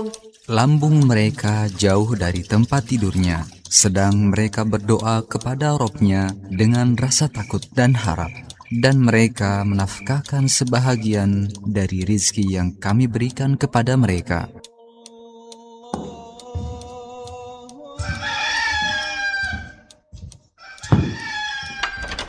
Lambung mereka jauh dari tempat tidurnya, sedang mereka berdoa kepada Robnya dengan rasa takut dan harap. Dan mereka menafkahkan sebahagian dari rizki yang kami berikan kepada mereka.